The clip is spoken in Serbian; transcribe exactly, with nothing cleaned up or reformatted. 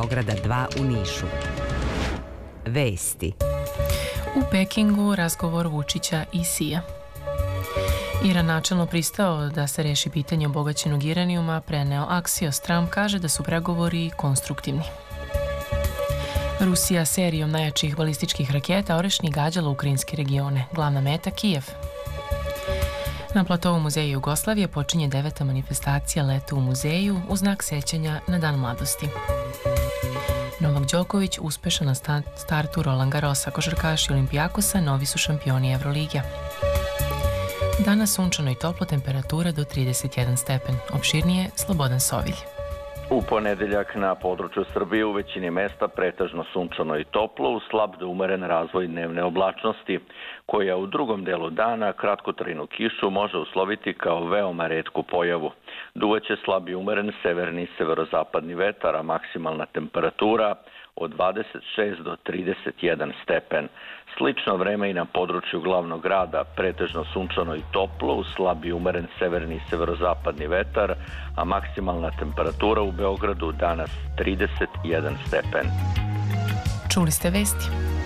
Beograda dva u Nišu. Vesti. U Pekingu razgovor Vučića i Sija. Iran načelno pristao da se reši pitanje obogaćenog uranijuma, preneo Axios. Trump kaže da su pregovori konstruktivni. Rusija serijom najjačih balističkih raketa orešnih gađala ukrajinske regione. Glavna meta Kijev. Na platovu Muzeja Jugoslavije počinje deveta manifestacija Leto u muzeju u znak sećanja na Dan mladosti. Novak Đoković uspešan na startu Roland Garrosa. Košarkaši Olimpijakosa novi su šampioni Evrolige. Danas sunčano i toplo, temperatura do trideset jedan stepen. Opširnije Slobodan Sovilj. U ponedeljak na području Srbije u većini mesta pretežno sunčano i toplo uz slab do umeren razvoj dnevne oblačnosti, koja u drugom delu dana kratkotrajnu kišu može usloviti kao veoma retku pojavu. Duvaće slab i umeren severni i severozapadni vetar, a maksimalna temperatura od dvadeset šest do trideset jedan stepen. Slično vreme i na području glavnog grada, pretežno sunčano i toplo, uz slab i umeren severni i severozapadni vetar, a maksimalna temperatura u Beogradu danas trideset jedan stepen. Čuli ste vesti.